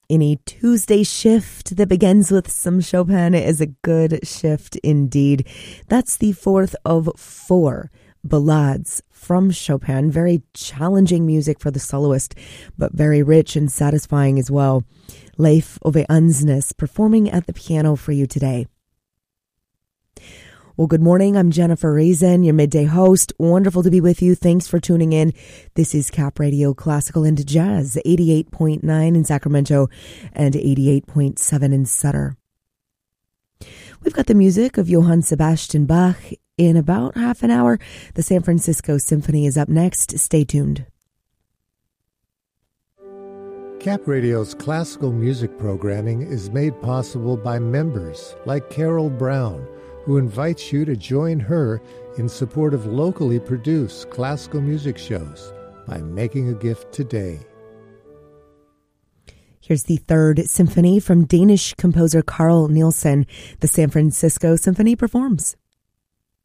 Any Tuesday shift that begins with some Chopin is a good shift indeed. That's the fourth of 4 ballades from Chopin. Very challenging music for the soloist, but very rich and satisfying as well. Leif Ove Andsnes performing at the piano for you today. Well, good morning. I'm Jennifer Reason, your midday host. Wonderful to be with you. Thanks for tuning in. This is Cap Radio Classical into Jazz, 88.9 in Sacramento and 88.7 in Sutter. We've got the music of Johann Sebastian Bach. In about half an hour, the San Francisco Symphony is up next. Stay tuned. Cap Radio's classical music programming is made possible by members like Carol Brown, who invites you to join her in support of locally produced classical music shows by making a gift today. Here's the Third Symphony from Danish composer Carl Nielsen. The San Francisco Symphony performs.